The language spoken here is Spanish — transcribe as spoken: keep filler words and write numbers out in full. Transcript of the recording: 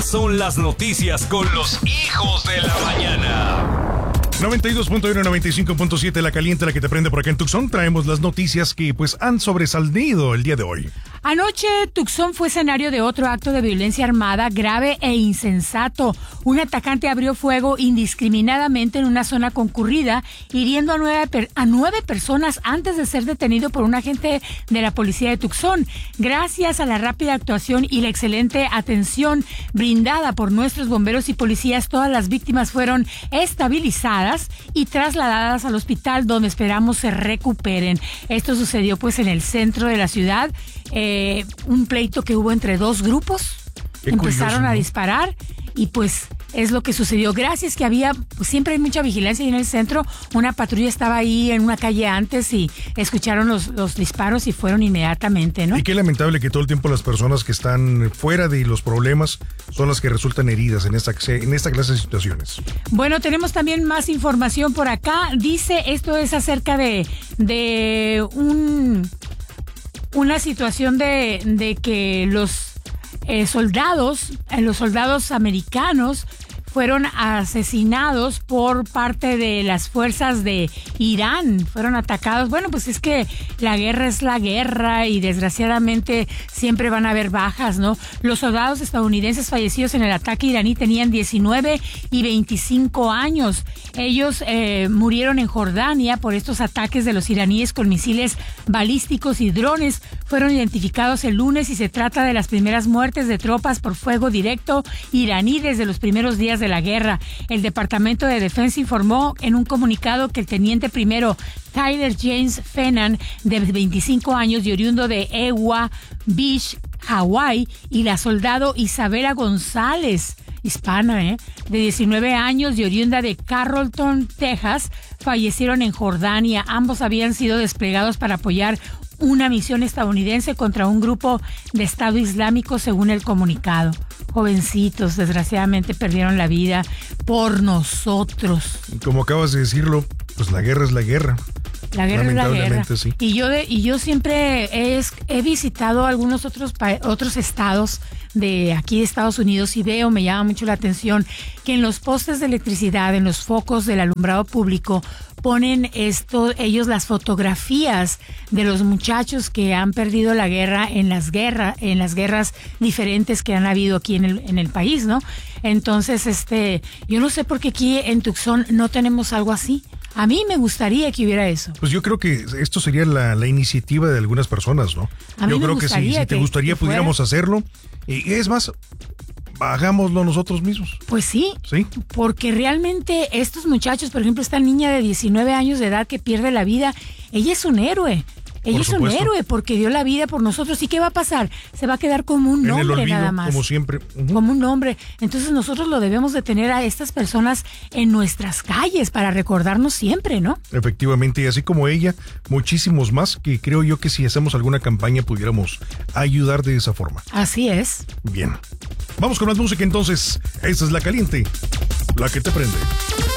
son las noticias con los hijos de la mañana. noventa y dos punto uno, noventa y cinco punto siete, la caliente, la que te prende por acá en Tucson. Traemos las noticias que pues han sobresalido el día de hoy. Anoche, Tucson fue escenario de otro acto de violencia armada grave e insensato. Un atacante abrió fuego indiscriminadamente en una zona concurrida, hiriendo a nueve, per- a nueve personas antes de ser detenido por un agente de la policía de Tucson. Gracias a la rápida actuación y la excelente atención brindada por nuestros bomberos y policías, todas las víctimas fueron estabilizadas y trasladadas al hospital, donde esperamos se recuperen. Esto sucedió pues en el centro de la ciudad. Eh, un pleito que hubo entre dos grupos. Qué empezaron curioso, ¿no? a disparar y pues es lo que sucedió. Gracias que había, pues siempre hay mucha vigilancia ahí en el centro. Una patrulla estaba ahí en una calle antes y escucharon los, los disparos y fueron inmediatamente, ¿no? Y qué lamentable que todo el tiempo las personas que están fuera de los problemas son las que resultan heridas en esta, en esta clase de situaciones. Bueno, tenemos también más información por acá. Dice, esto es acerca de, de un... una situación de, de que los eh, soldados, eh, los soldados americanos fueron asesinados por parte de las fuerzas de Irán, fueron atacados. Bueno, pues es que la guerra es la guerra y desgraciadamente siempre van a haber bajas, ¿no? Los soldados estadounidenses fallecidos en el ataque iraní tenían diecinueve y veinticinco años. Ellos eh, murieron en Jordania por estos ataques de los iraníes con misiles balísticos y drones. Fueron identificados el lunes y se trata de las primeras muertes de tropas por fuego directo iraní desde los primeros días de la guerra. El Departamento de Defensa informó en un comunicado que el teniente primero Tyler James Fennan, de veinticinco años y oriundo de Ewa Beach, Hawái, y la soldado Isabela González, hispana, ¿eh? de diecinueve años y oriunda de Carrollton, Texas, fallecieron en Jordania. Ambos habían sido desplegados para apoyar una misión estadounidense contra un grupo de Estado Islámico, según el comunicado. Jovencitos, desgraciadamente, perdieron la vida por nosotros. Como acabas de decirlo, pues la guerra es la guerra. La guerra es la guerra. Sí. Y yo de, y yo siempre he, he visitado algunos otros otros estados de aquí de Estados Unidos y veo, me llama mucho la atención que en los postes de electricidad, en los focos del alumbrado público, ponen esto, ellos las fotografías de los muchachos que han perdido la guerra en las guerras, en las guerras diferentes que han habido aquí en el, en el país, ¿no? Entonces, este, yo no sé por qué aquí en Tucson no tenemos algo así. A mí me gustaría que hubiera eso. Pues yo creo que esto sería la, la iniciativa de algunas personas, ¿no? A mí yo me creo que si, si te que, gustaría que pudiéramos hacerlo. Y es más, hagámoslo nosotros mismos. Pues sí, sí, porque realmente estos muchachos, por ejemplo, esta niña de diecinueve años de edad que pierde la vida, ella es un héroe. Ella es un héroe porque dio la vida por nosotros. ¿Y qué va a pasar? Se va a quedar como un nombre, en el olvido, nada más. Como siempre. Uh-huh. Como un nombre. Entonces nosotros lo debemos de tener a estas personas en nuestras calles para recordarnos siempre, ¿no? Efectivamente, y así como ella, muchísimos más que creo yo que si hacemos alguna campaña pudiéramos ayudar de esa forma. Así es. Bien. Vamos con más música entonces. Esta es La Caliente, la que te prende.